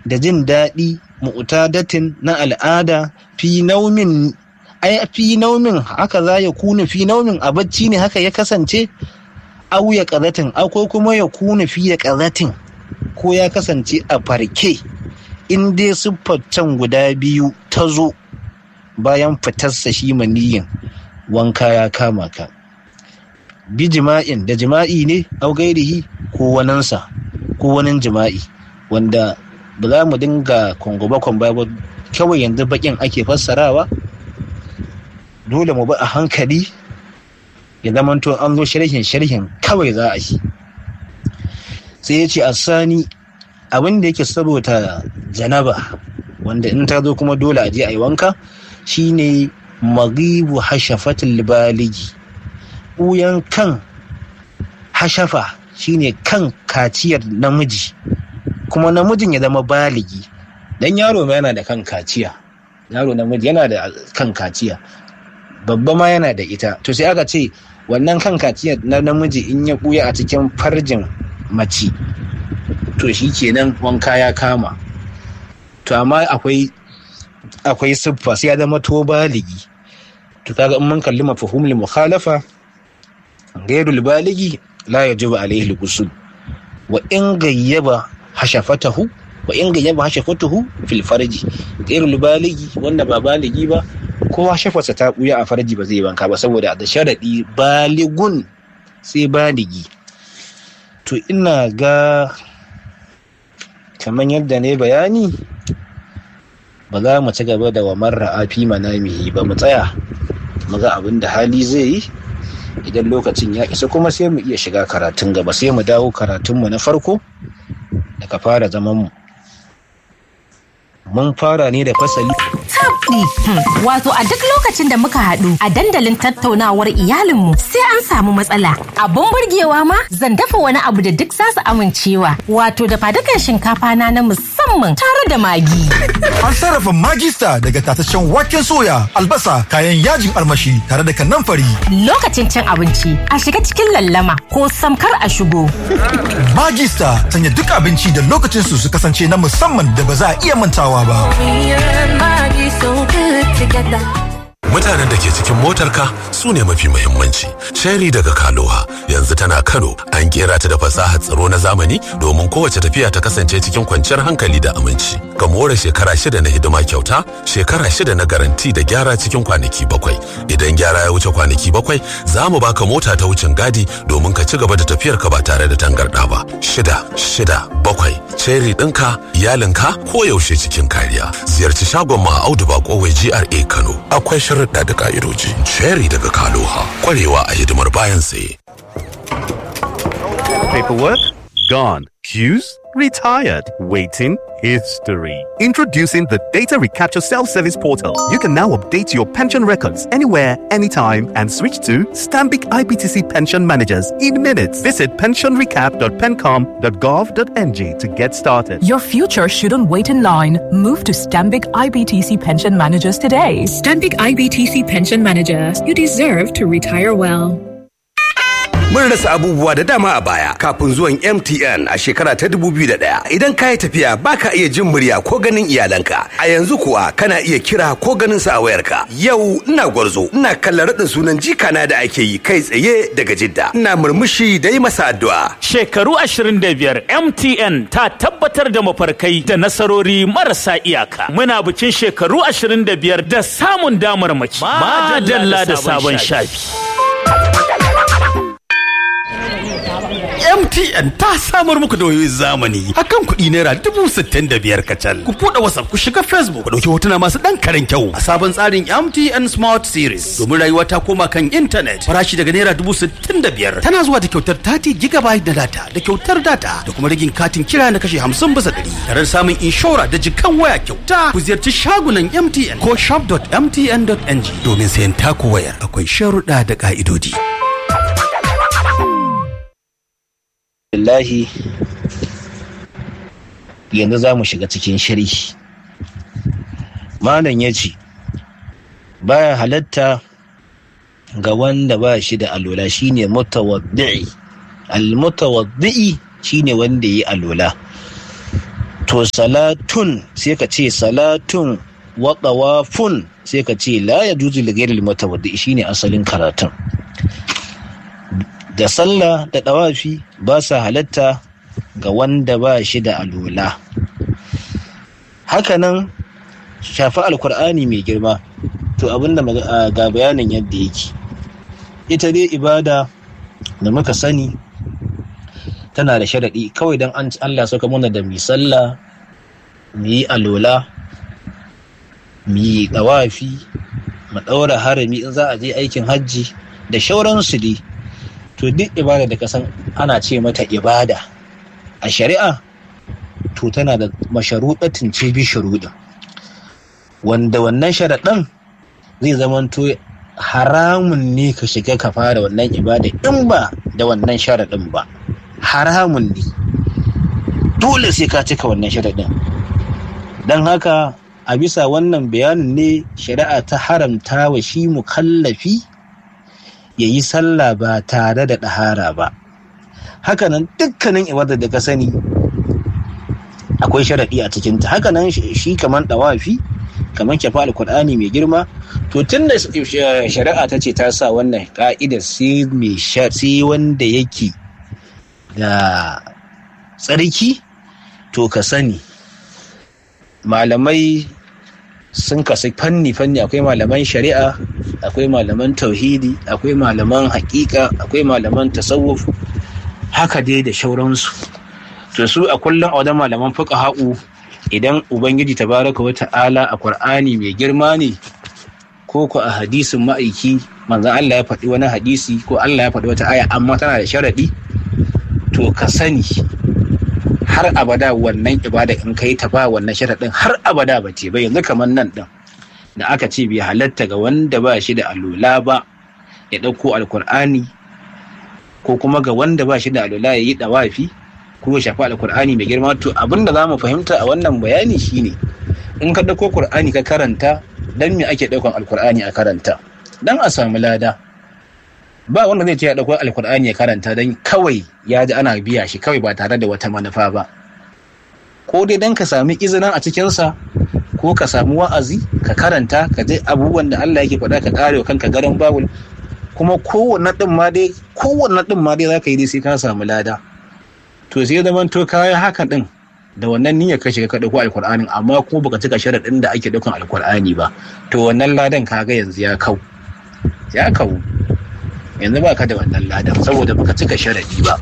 da jin daɗi mu'tadatin na al'ada fi naumin haka za ya kunu fi naumin a bacci ne haka ya kasance au ya ƙazatin ko kuma ya kunu fi ya ƙazatin ko ya kasance a farke in dai siffar can guda biyu ta zo bayan fitarsa shi maniyin wanka ya kama ka bi jima'in da jima'i ne au gairihi ko waninsa ko wani jima'i wanda ba za mu dinga kwangwabakon ba kawai yanzu bakin ake fassarawa dole mu bi a hankali ya zamanto an zo sharhin kawai za a yi. Sai ya ce asani abin da yake saboda janaba wanda in ta zo kuma dole a je a yi wanka shine maghibu hashafatul baligi, ɓuyan kan hashafa shine kan kaciyar namiji, kuma namijin ya zama baligi, dan yaro ma yana da kan kaciya, yaro namiji yana da kan kaciya, babba ma yana da ita. To sai aka ce wannan kan kaciyar na namiji in ya ɓuya a cikin farjin mace to shi kenan wanka ya kama. To amma akwai siffa sai ya zama to baligi. To kaga in mun kalli mafhumul mukhalafa ghairul baligi la yajibu alayhi al-ghusl wa in gayyaba hashafatahu fil farji. Ghairul baligi wanda ba baligi ba ko hashafarsa ta buya a farji ba zai wanka ba saboda da sharadi baligun sai baligi. To ina ga kamar yadda ne bayani ba za mu ci gaba da wa marra afi manamihi ba, mu tsaya mu ga abin da hali zai yi. Idan lokacin ya isa kuma sai mu iya shiga karatun gaba, sai mu dawo karatunmu na farko daga fara zaman mu. Mun fara ne da fasali wato a duk lokacin da muka haɗu a dandalin tattaunawar iyalinmu sai an samu matsala. Abun burgewa ma zan dafa wani abu da duk za su amincewa, wato da fadukan shinkafa na musamman tare da magi. An sarrafa Magista daga tataccen waken soya, albasa, kayan yajin armashi tare da kanamfari. Lokacin cin abinci a shiga cikin lallama ko samkar a shigo. Magista sanya duk abinci da lokacin su kasance na musamman da ba za a iya mantawa ba. Mutanen da ke cikin motarka su ne mafi muhimmanci. Sherry daga Kaloha yanzu tana Kano, an kera ta da fasahar tsaro na zamani domin kowace tafiya ta kasance cikin kwanciyar hankali da aminci. Ka more shekara 6 na hidima kyauta, shekara 6 na garanti da gyara cikin kwanaki 7. Idan gyara ya wuce kwanaki 7, za mu baka mota ta wucin gadi domin ka ci gaba da tafiyar ka ba tare da tangarda ba. 667 Sherry ɗinka, iyalinka ko yaushe cikin kariya. Ziyarci shagon ma Audu Bako wai GRA Kano. Akwai sharuɗa da ka'idoji. Sherry daga Kaloha, kwarewa a hidimar bayan tsaye. Paperwork? Gone. Queues? Retired. Waiting? History. Introducing the Data Recapture Self-Service Portal. You can now update your pension records anywhere, anytime, and switch to Stanbic IBTC Pension Managers in minutes. Visit pensionrecap.pencom.gov.ng to get started. Your future shouldn't wait in line. Move to Stanbic IBTC Pension Managers today. Stanbic IBTC Pension Managers. You deserve to retire well. Mun rasa abubuwa da dama a baya kafin zuwan MTN a shekara ta 2001. Idan ka yi tafiya baka iya jin murya ko ganin iyalanka. A yanzu kuwa kana iya kira ko ganin sa a wayarka. Yau ina Gwarzo, ina kallon raɗin sunan jikana da ake yi kai tsaye daga Jidda. Ina murmushi da yi masa addu'a. Shekaru 25 MTN ta tabbatar da mafarkai da nasarori marasa iyaka. Muna bikin shekaru 25 da samun damarmaki. Madalla da sabon shafi. MTN ta samar muku da wayoyin zamani akan kuɗi naira 65,000 kacal. Ku buɗe WhatsApp, ku shiga Facebook, ku ɗauki hotuna masu ɗan karen kyau a sabon tsarin MTN Smart Series. Domin rayuwa ta koma kan intanet, farashi daga naira 65,000 tana zuwa da kyautar 30 GB na data da kyautar data da kuma rigin katin kira na kashe 50%. Tare da samun inshora da jikan waya kyauta. Ku ziyarci shagunan MTN ko shop.mtn.ng domin sayan taku wayar. Akwai sharuɗa da ƙa'idodi. Wallahi yanzu za mu shiga cikin sharhi. Malam ya ce baya halatta ga wanda ba shi da alola shine mutawaddi'i. Al-mutawaddi'i shine wanda yi alola. to salatun sai ka ce salatun wa tawafun sai ka ce la yajuzu li ghayril mutawaddi, shine asalin karatun. Da sallah da tawafi ba sa halatta ga wanda ba shi da alola. Hakanan shafa alkur'ani mai girma, to abinda ga bayanin yadda yake. Ita dai ibada da muka sani tana da sharaɗi. Kawai don Allah saka mana da mi sallah, mu yi alola, mu yi ɗawafi, mu ɗaura harami in za a je aikin hajji da shauransu dai. To duk ibada da kasan ana ce mata ibada a shari'a, to tana da masharuɗatin ce bi shuruɗin, wanda wannan sharaɗin zai zamanto haramun ne ka shiga ka fara wannan ibada in ba da wannan sharaɗin ba. Haramun ne, dole sai ka cika wannan sharaɗin. Don haka a bisa wannan bayanin ne shari'a ta haramta wa shi mukallafi ya yi sallah ba tare da ɗahara ba. Hakanan dukkanin ibadar da ka sani akwai sharaɗi a cikinta. Hakanan shi kamar ɗawafi, kamar kyafa alkur'ani mai girma, to tun da shari'a ta ce ta sa wannan ka'ida sai wanda yake da tsarki, to ka sani malamai sun kasu fanni-fanni. Akwai malaman shari'a, akwai malaman tauhidi, akwai malaman haƙiƙa, akwai malaman tasawuf, haka dai da shauransu. To su a kullum a wajen malaman fuqaha'u, idan ubangiji tabaraka wa ta'ala a Qur'ani mai girma ne ko a hadisin ma'aiki manzon Allah ya faɗi wani hadisi ko Allah ya faɗi wata aya amma tana da sharaɗi, to ka sani har abada wannan ibada in kai ta ba wannan sharaɗin har abada ba ce ba. Yanzu kamar nan ɗin da aka ce bai halatta ga wanda ba shi da alola ba ya ɗauko alkur'ani, ko kuma ga wanda ba shi da alola ya yi ɗawafi ko ya shafa alkur'ani mai girma. To abinda za mu fahimta a wannan bayani shine, in ka ɗauko Kur'ani ka karanta, dan me ake ɗaukan alkur'ani a karanta? Dan a samu lada. Ba wanda zai ce ya ɗauko alkur'ani ya karanta dan kawai ya ji ana biya shi kawai ba tare da wata manufa ba. Ko dai dan ka sami izina a cikinsa, ko ka samu wa'azi ka karanta ka ji abubuwan da Allah yake faɗa ka ƙare wa kanka garan bawul, kuma kowanne ɗin ma dai za ka yi dai sai ka samu lada. To sai zaman to kayan haka ɗin da wannan niyyar ka shiga ka ɗauko alkur'anin, amma kuma baka cika sharaɗin da ake ɗaukan alkur'ani ba, to wannan ladan kaga yanzu ya kau yanzu ba ka da wannan ladan saboda baka cika sharaɗi ba.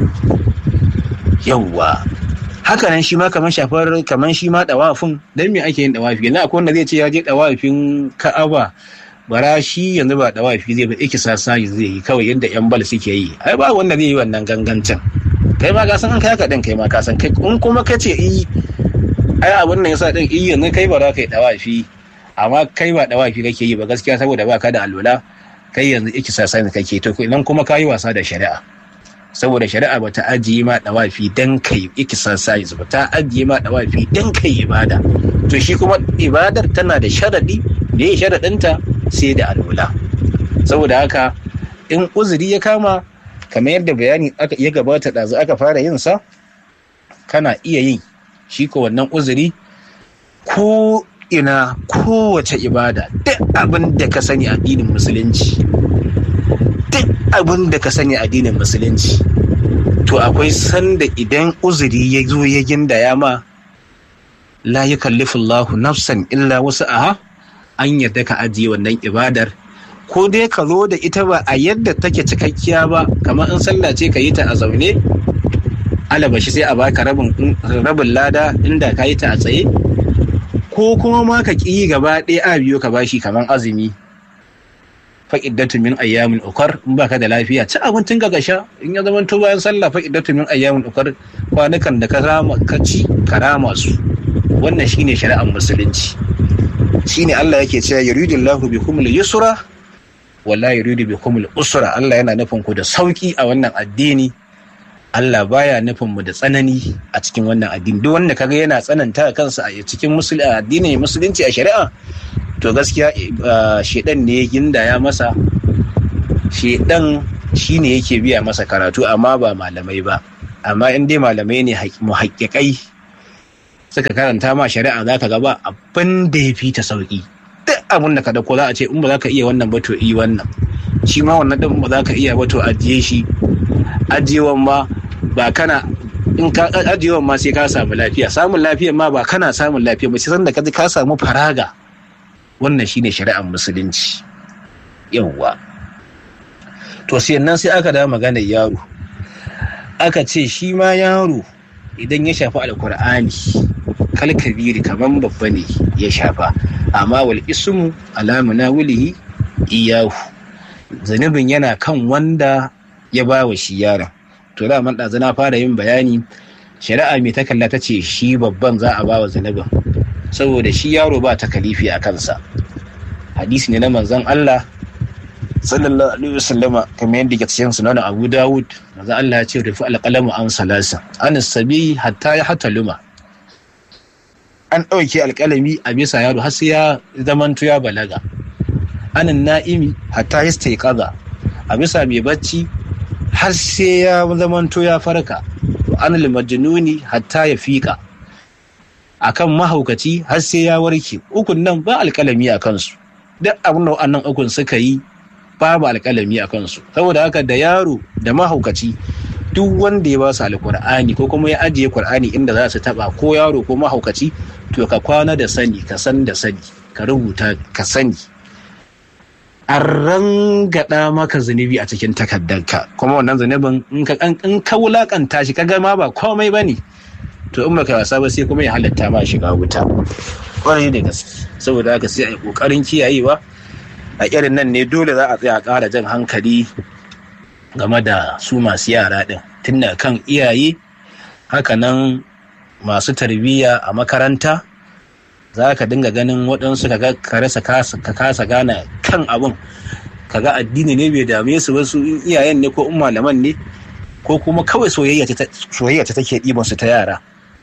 Yawwa haka nan shi ma kamar shi ma ɗawafin, dan me ake yin ɗawafi? Yanzu akwai wanda zai ce ya je ɗawafin Ka'aba, bara shi yanzu ba ɗawafi zai ba, ikisasa zai yi kawai yadda yan bal suke yi. Ai ba wanda zai yi wannan gangancin. Kai ma ka san an kai haka din, kai ma ka san kai in kuma ka ce ai abin nan yasa din yanzu kai ba za ka yi ɗawafi, amma kai ba ɗawafi kake yi ba gaskiya saboda ba ka da alwala, kai yanzu ikisasa ne kake. To nan kuma ka yi wasa da shari'a, saboda shari'a ba ta ajiye ma ɗawafi dan kai exercise ba, ta ajiye ma ɗawafi dan kai ibada. To shi kuma ibadar tana da sharaɗi, da ya sharaɗinta sai da alwala. Saboda haka in uzuri ya kama, kamar yadda bayani ya gabata ɗazu aka fara yin sa, kana iya yin shi ko wannan uzuri ko ina, kowace ibada, duk abin da ka sani addinin musulunci, to akwai sanda idan uzuri ya zo ya gindaya ma, la yukallifullahu nafsan illa wus'aha, an yadda ka ajiye wannan ibadar, ko dai ka zo da ita ba a yadda take cikakkiya ba, kamar in sallah ce ka yi ta a zaune, alabashi sai a baka rabin lada inda ka yi ta a tsaye, ko kuma ma ka ƙi gaba ɗaya a biyo ka bashi kamar azumi. Fa'iddatu min ayyamin ukar, in baka da lafiya ci abincin ka sha, in ya zama to bayan sallah fa'iddatu min ayyamin ukar, kwanukan da ka ci karama su. Wannan shine shari'ar musulunci. Shine Allah yake cewa yuridullahu bikumul yusra wala yuridu bikumul usra. Allah yana nufin ku da sauki a wannan addini, Allah baya nufin mu da tsanani a cikin wannan addini. Duk wanda kaga yana tsananta kansa a cikin addinin musulunci a shari'a, to gaskiya shedan ne ya gindaya masa, shedan shine yake biya masa karatu, amma ba malamai ba. Amma in dai malamai ne muhaqqiqai suka karanta ma shari'a za ka ga ba abin da ya fi ta sauki. Duk abin da ka dauko za a ce in ba za ka iya wannan ba to yi wannan, shi ma wannan din ba za ka iya ba to ajiye shi. Ajiyewan ma ba kana in ka ajiyewan ma sai ka samu lafiya, samun lafiya ma ba kana samun lafiya ba sai san da ka samu faraga. Wannan shine shari'ar musulunci. Yawwa to sai nan sai aka da maganar yaro, aka ce shi ma yaro idan ya shafi alkur'ani kal kabiri kaman babba ne ya shafa, amma wal ismu ala munawilihi iyahu, zanubin yana kan wanda ya bawa shi yaron. To da man ɗazu na fara yin bayani, shari'a mai ta kalla ta ce shi babban za a bawa zanubin saboda shi yaro ba takalifi a kansa. Hadisi ne na manzon Allah sallallahu alaihi wasallama kamar yadda ke cikin sunan Abu Dawud, manzon Allah ya ce rufi alqalamu an salasa an sabi hatta ya hataluma, an ɗauke alƙalami a bisa yaro har sai ya zamanto ya balaga. Anan na'imi hatta ya staiqaza, a bisa mai bacci har sai ya zamanto ya farka. Anil majnuni hatta ya fiƙa, akan mahaukaci har sai ya warke. Ukun nan ba alƙalami a kansu, duk abin da wannan ukun suka yi babu alƙalami a kansu. Saboda haka da yaro da mahaukaci duk wanda ya ba su alƙur'ani ko kuma ya ajiye ƙur'ani inda za su taɓa, ko yaro ko mahaukaci, to ka kwana da sani, ka san da sani, ka rubuta ka sani, an rangada maka zunubi a cikin takardarka. Kuma wannan zunubin in ka wulakanta shi kaga ma ba komai bane, to in baka wasa ba sai kuma ya halatta ma shiga wuta. Kwarai da gaske. Saboda haka sai a yi kokarin kiyayewa. A irin nan ne dole za a tsaya ƙara jan hankali game da su masu yara ɗin, tun da kan iyaye, hakanan masu tarbiyya a makaranta. Za ka dinga ganin waɗansu ka kasa gane kan abin, kaga addini ne bai dame su ba, su iyayen ne ko in malaman ne, ko kuma kawai soyayya ta take ɗiban su ta yara.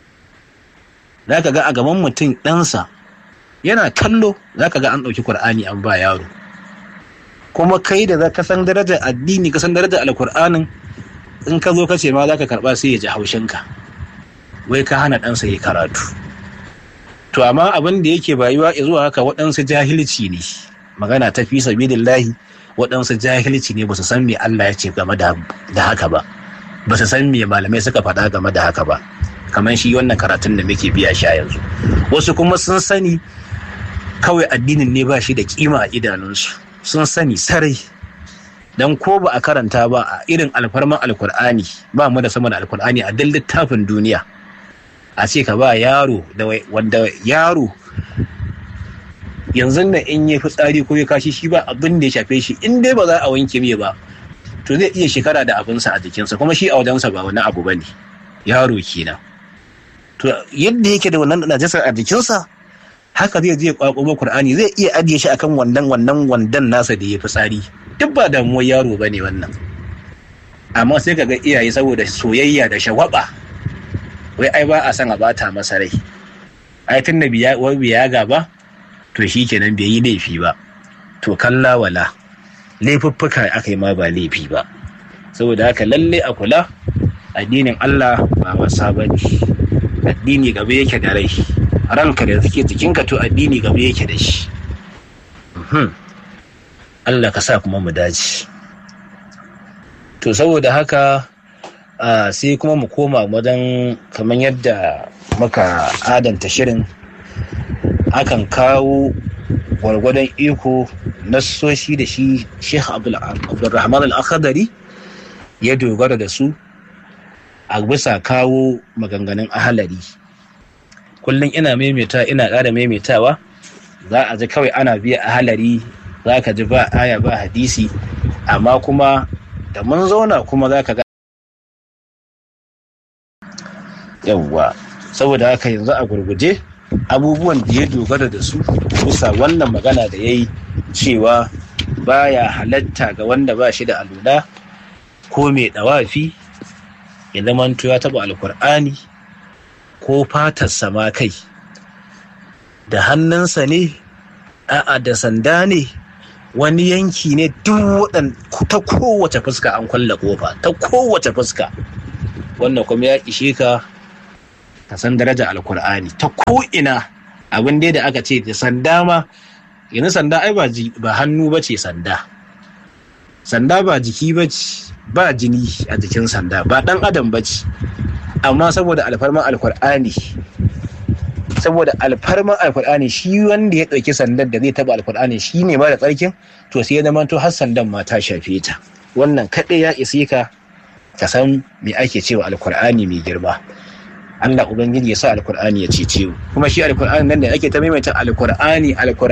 Za ka ga a gaban mutum ɗansa yana kallo, za ka ga an ɗauki Kur'ani an ba yaro, kuma kai da za ka san darajar addini, ka san darajar alkur'anin, in ka zo ka ce ma za ka karɓa sai ya ji haushinka, wai ka hana ɗansa ya karatu. To amma abin da yake bayuwa zuwa haka, waɗansu jahilci ne, magana ta fi sabilillahi, waɗansu jahilci ne, ba su san me Allah ya ce game da haka ba, ba su san me malamai suka faɗa game da haka ba, kamar shi wannan karatun da muke biya sha yanzu. Wasu kuma sun sani kawai addinin ne ba shi da kima a idanunsu, sun sani sarai, dan ko ba a karanta ba a irin alfarman alkur'ani, ba mu da sama da alkur'ani a duk littafin duniya. A ce ka ba yaro wanda yaro yanzu da in yi fitsari ko ya kashi, shi ba abin da ya shafe shi, in dai ba za a wanke mai ba to zai iya shekara da abinsa a jikinsa, kuma shi a wajensa ba wani abu bane, yaro kenan. To yadda yake da wannan najasar a jikinsa, haka zai je kwakwabo Qur'ani, zai iya ajiye shi akan wannan wandan nasa da ya fitsari, duk ba damuwar yaro bane wannan. Amma sai kaga iyaye saboda soyayya da shagwaba, wai ai ba a san a bata masa rai, ai tun da biya gaba to shi kenan bai yi laifi ba. To kalla wala, laifuffuka aka yi ma ba laifi ba. Saboda haka lalle a kula, addinin Allah ba wasa bane, addini gaba yake da rai, ranka da take jikinka to addini gaba yake da shi. Allah ka sa kuma mu dace. To saboda haka sai kuma mu koma wajen kamar yadda muka adanta shirin, akan kawo gwargwadon iko nassoshi da shi Sheikh Abdulrahman Al-Akhdari ya dogara da su a bisa kawo maganganun ahalari. Kullum ina ƙara maimaitawa, za a ji kawai ana biya ahalari, za ka ji ba aya ba hadisi, amma kuma da mun zauna kuma za ka ga yawwa. Saboda haka yanzu a gurguje abubuwan da ya dogara da su bisa wannan magana da ya yi cewa baya halatta ga wanda ba shi da alula ko mai dawafi ya zamanto ya taba alkur'ani ko fatarsa ma kai, da hannunsa ne, a'a da sanda ne, wani yanki ne, duk ta kowace fuska an kwalla kofa, ta kowace fuska. Wannan kuma ya ishe ka ka san daraja alkur'ani ta ko'ina. Abin dai da aka ce da sanda ma, yanzu sanda ai ba hannu ba ce sanda ba jiki ba ce, ba jini a jikin sanda, ba dan adam ba ce, amma saboda alfarman alkur'ani shi wanda ya ɗauki sandar da zai taɓa alkur'ani shi ne ba da tsarkin, to sai ya zama to har sandan ma ta shafe ta. Wannan kaɗai ya isi ka san me ake cewa alkur'ani mai girma. Allah Ubangiji ya sa alkur'ani ya cece mu, kuma shi alkur'ani nan da ake ta maimaita alkur'ani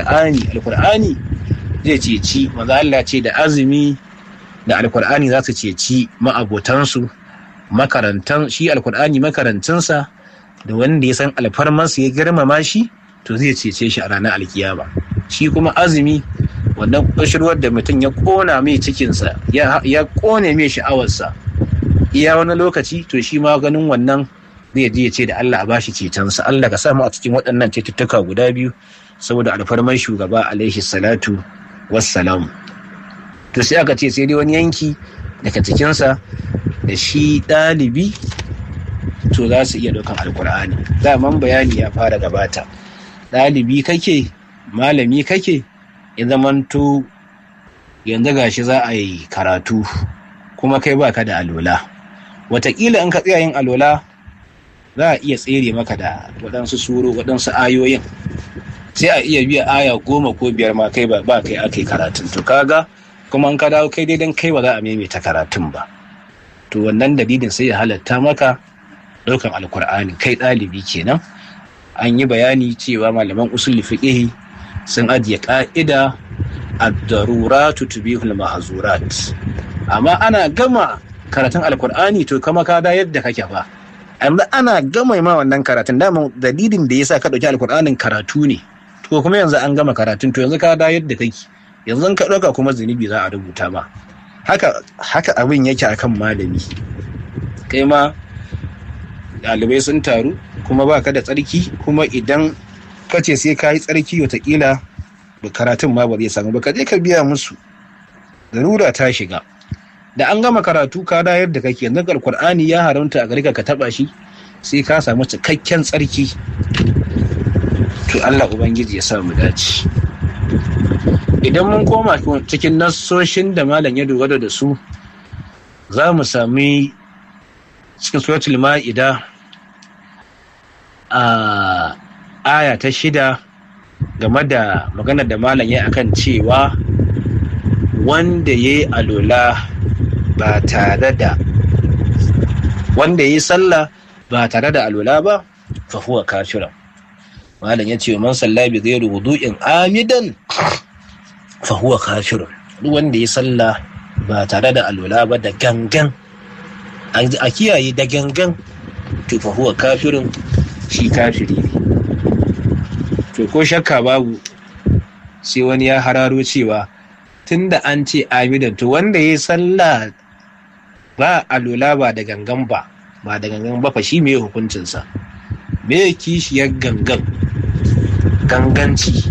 zai ceci. Maza Allah ce da azumi da alkur'ani za su ceci ma'abotansu, makarantan shi alkur'ani makarantinsa da wanda ya san alfarmansa ya girmama shi, to zai cece shi a ranar alkiyama. Shi kuma azumi, wannan ƙashirwar da mutum ya ƙona mai cikinsa, ya ƙone mai sha'awarsa iya wani lokaci, to shi ma ganin wannan zai je ya ce da Allah a bashi cetonsa. Allah ka samu a cikin waɗannan cututtuka guda biyu saboda alfarman shugaba alaihi salatu wassalam. To sai aka ce sai dai wani yanki daga cikinsa da shi ɗalibi to za su iya ɗaukan alkur'ani. Daman bayani ya fara gabata, ɗalibi kake, malami kake, ya zamanto yanzu gashi za a yi karatu kuma kai baka da alola. Wataƙila in ka tsaya yin alola za a iya tsere maka da waɗansu ayoyin, sai a iya biya aya 10 ko 5 ma kai ba kai ake karatun. To kaga kuma an ka dawo kai dai dan kai ba za a maimaita karatun ba, to wannan dalilin sai ya halatta maka ɗaukan alkur'ani kai ɗalibi kenan. An yi bayani cewa malaman usul fiqh sun ajiye ƙa'ida ad-daruratu tubihul mahzurat, amma ana gama karatun alkur'ani to kama ka da yadda kake ba. Amma ana gama ma wannan karatun, dama dalilin da yasa ka dauki alkur'anin karatu ne, to kuma yanzu an gama karatun, to yanzu ka da yadda kake, yanzu ka dauka kuma zunubi za a rubuta ma. Haka abin yake akan malami. Kai ma ɗalibai sun taru kuma baka da tsarki, kuma idan ka ce sai ka yi tsarki watakila karatun ma ba zai samu ba, ka je ka biya musu, zarura ta shiga. Da an gama karatu ka da yadda kake, yanzu alkur'ani ya haramta a gare ka taba shi sai ka samu cikakken tsarki. To Allah Ubangiji ya sa mu dace. Idan mun koma cikin nassoshin da malam ya dogara da su, za mu sami cikin suratul ma'ida a aya ta 6 game da maganar da malam ya akan cewa wanda ya yi alola ba tare da wanda ya yi sallah ba tare da alola ba fa huwa kafirun. Malam ya ce man salla bi ghairi wudu'in amidan fa huwa kafirun. Duk wanda ya sallah ba tare da alola ba da gangan, a kiyaye da gangan, to fa huwa kafirun, shi kafiri ne. To ko shakka babu sai wani ya hararo cewa tunda an ce amidan, to wanda ya sallah ba alola ba da gangan ba fa shi me hukuncinsa? Me kishiyar ganganci?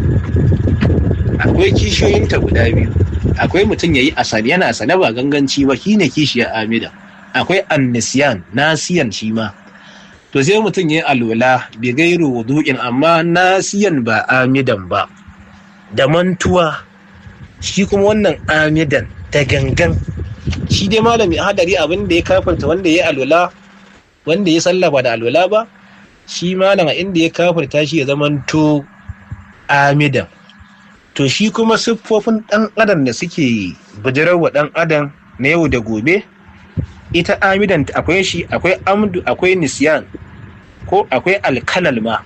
Akwai kishiyoyinta guda biyu. Akwai mutum yayi asali yana sane ba ganganci ba, shine kishiyar amida. Akwai annisiyan, nasiyan shi ma. To sai mutum yayi alola bi gairu wudu'in, amma nasiyan ba amidan ba, da mantuwa. Shi kuma wannan amidan da gangan, shi dai malami hadari abin da ya kafarta wanda ya alola, wanda ya sallah ba da alola ba, shi malama inda ya kafarta shi ya zamanto amidan. To shi kuma siffofin ɗan adam da suke bijirar wa ɗan adam na yau da gobe, ita amidan akwai shi, akwai amdu, akwai nisyan, ko akwai alkalal ma.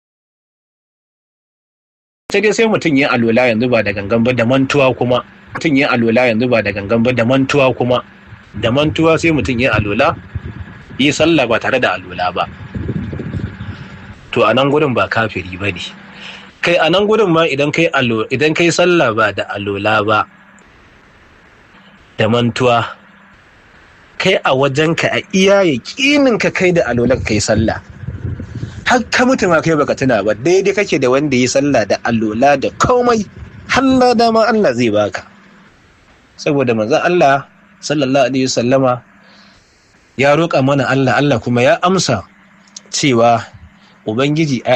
Sai dai sai mutum ya alola yanzu ba da gangan ba da mantuwa kuma. Mutum ya alola yanzu ba da gangan ba da mantuwa kuma. Da mantuwa sai mutum ya alola, yi sallah ba tare da alola ba. To a nan gurin ba kafiri ba ne. Kai a nan gurin ma idan kai sallah ba da alola ba, da mantuwa, kai a wajenka a iya yaƙinin ka kai da alola ka kai sallah. Har ka mutu ma kai baka tuna ba, daidai kake da wanda ya sallah da alola da komai, har dama Allah zai baka. Saboda manzon Allah sallallahu alaihi wasallama ya roƙa mana Allah kuma ya amsa cewa ubangiji